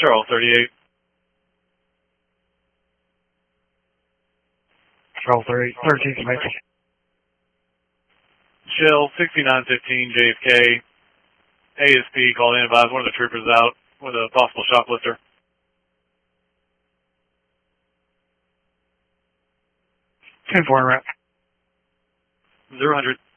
Charles 38. Charles 38, 13 information. Shell 6915 JFK. ASP called in, advised one of the troopers out with a possible shoplifter. 10-4 in route. 000.